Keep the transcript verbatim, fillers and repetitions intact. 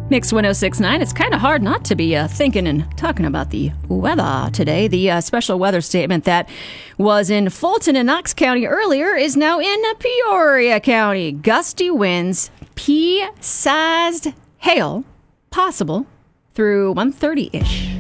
Mix one oh six point nine. It's kind of hard not to be uh, thinking and talking about the weather today. The uh, special weather statement that was in Fulton and Knox County earlier is now in Peoria County. Gusty winds, pea-sized hail possible through one thirty-ish.